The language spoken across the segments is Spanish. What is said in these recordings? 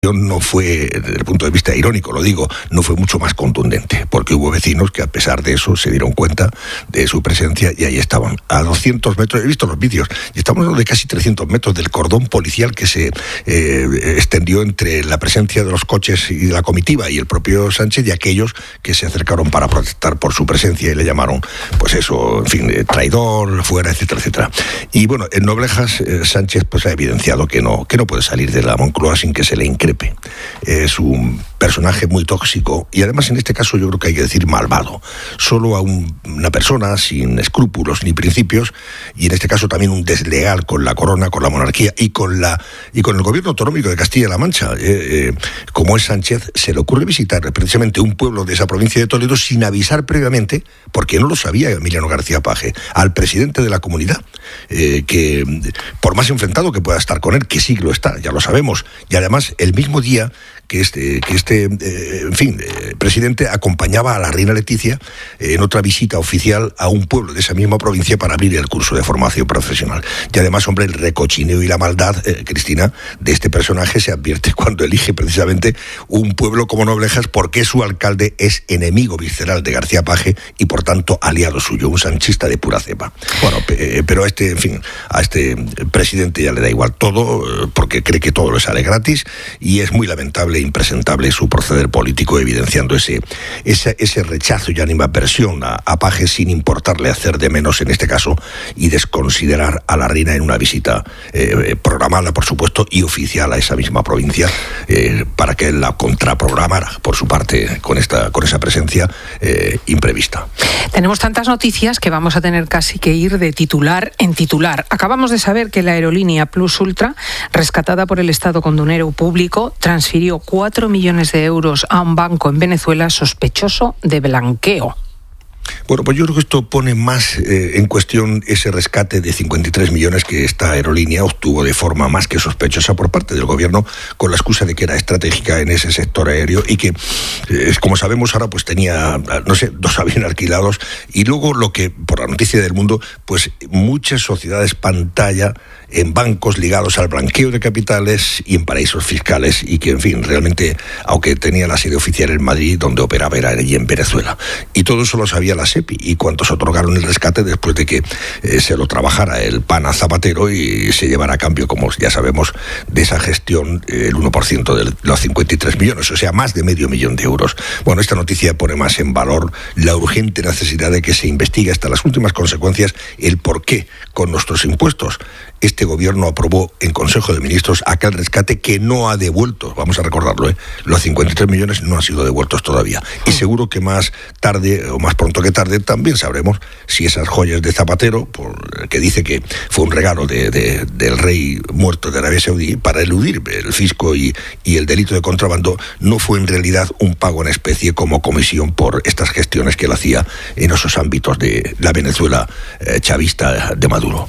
no fue, desde el punto de vista irónico, lo digo, no fue mucho más contundente, porque hubo vecinos que a pesar de eso se dieron cuenta de su presencia y ahí estaban, a 200 metros, he visto los vídeos, y estamos hablando de casi 300 metros del cordón policial que se extendió entre la presencia de los coches y de la comitiva y el propio Sánchez y aquellos que se acercaron para protestar por su presencia y le llamaron, pues eso, en fin, traidor, fuera, etcétera, etcétera. Y bueno, en Noblejas, Sánchez pues ha evidenciado que no puede salir de la Moncloa sin que se le increpe. Es un personaje muy tóxico y además en este caso yo creo que hay que decir malvado. Solo a una persona sin escrúpulos ni principios y en este caso también un desleal con la corona, con la monarquía y con el gobierno autonómico de Castilla-La Mancha, como es Sánchez, se le ocurre visitar precisamente un pueblo de esa provincia de Toledo sin avisar previamente, porque no lo sabía Emiliano García Paje, al presidente de la comunidad, que por más enfrentado que pueda estar con él, que sí lo está, ya lo sabemos, y además el mismo día que este presidente acompañaba a la reina Leticia en otra visita oficial a un pueblo de esa misma provincia para abrir el curso de formación profesional. Y además, hombre, el recochineo y la maldad, Cristina, de este personaje se advierte cuando elige precisamente un pueblo como Noblejas, porque su alcalde es enemigo visceral de García Paje y por tanto aliado suyo, un sanchista de pura cepa. Bueno, pero a este presidente ya le da igual todo, porque cree que todo le sale gratis y es muy lamentable e impresentable su proceder político, evidenciando ese rechazo y animadversión a Paje sin importarle hacer de menos en este caso y desconsiderar a la reina en una visita programada, por supuesto, y oficial a esa misma provincia, para que él la contraprogramara por su parte con esa presencia imprevista. Tenemos tantas noticias que vamos a tener casi que ir de titular en titular. Acabamos de saber que la aerolínea Plus Ultra, rescatada por el Estado con dinero público, transfirió 4 millones de euros a un banco en Venezuela sospechoso de blanqueo. Bueno, pues yo creo que esto pone más en cuestión ese rescate de 53 millones que esta aerolínea obtuvo de forma más que sospechosa por parte del gobierno con la excusa de que era estratégica en ese sector aéreo y que, como sabemos ahora, pues tenía, 2 aviones alquilados y luego lo que, por la noticia del Mundo, pues muchas sociedades pantalla en bancos ligados al blanqueo de capitales y en paraísos fiscales y que, en fin, realmente, aunque tenía la sede oficial en Madrid, donde operaba era allí en Venezuela. Y todo eso lo sabía la SEPI y cuantos otorgaron el rescate después de que se lo trabajara el PAN a Zapatero y se llevara a cambio, como ya sabemos, de esa gestión el 1% de los 53 millones, o sea, más de medio millón de euros. Bueno, esta noticia pone más en valor la urgente necesidad de que se investigue hasta las últimas consecuencias el por qué, con nuestros impuestos, este gobierno aprobó en Consejo de Ministros aquel rescate que no ha devuelto, vamos a recordarlo, los 53 millones no han sido devueltos todavía. Y seguro que más tarde, o más pronto que tarde, también sabremos si esas joyas de Zapatero, que dice que fue un regalo del rey muerto de Arabia Saudí para eludir el fisco y el delito de contrabando, no fue en realidad un pago en especie como comisión por estas gestiones que él hacía en esos ámbitos de la Venezuela chavista de Maduro.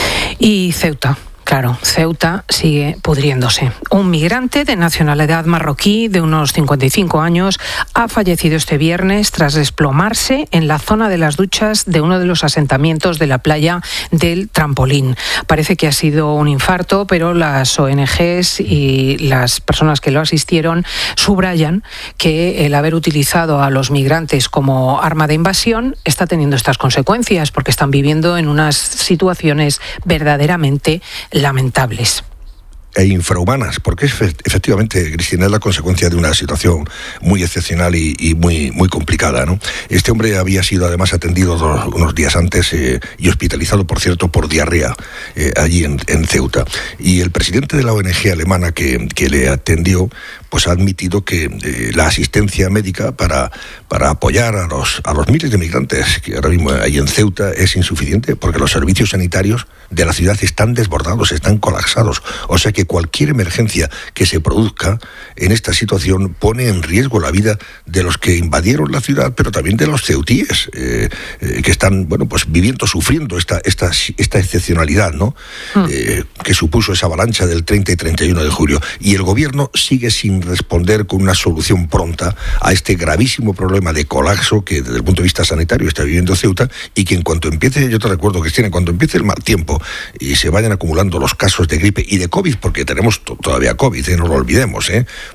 Y Ceuta. Claro, Ceuta sigue pudriéndose. Un migrante de nacionalidad marroquí de unos 55 años ha fallecido este viernes tras desplomarse en la zona de las duchas de uno de los asentamientos de la playa del Trampolín. Parece que ha sido un infarto, pero las ONGs y las personas que lo asistieron subrayan que el haber utilizado a los migrantes como arma de invasión está teniendo estas consecuencias, porque están viviendo en unas situaciones verdaderamente lamentables. E infrahumanas, porque efectivamente, Cristina, es la consecuencia de una situación muy excepcional y muy, muy complicada, ¿no? Este hombre había sido además atendido unos días antes y hospitalizado, por cierto, por diarrea allí en Ceuta. Y el presidente de la ONG alemana que le atendió, pues ha admitido que la asistencia médica para apoyar a los miles de migrantes que ahora mismo hay en Ceuta es insuficiente, porque los servicios sanitarios de la ciudad están desbordados, están colapsados. O sea que cualquier emergencia que se produzca en esta situación pone en riesgo la vida de los que invadieron la ciudad, pero también de los ceutíes que están, pues sufriendo esta excepcionalidad, ¿no? Que supuso esa avalancha del 30 y 31 de julio. Y el gobierno sigue sin responder con una solución pronta a este gravísimo problema de colapso que desde el punto de vista sanitario está viviendo Ceuta y que en cuanto empiece, yo te recuerdo, Cristina, en cuanto empiece el mal tiempo y se vayan acumulando los casos de gripe y de COVID, porque porque tenemos todavía COVID, no lo olvidemos,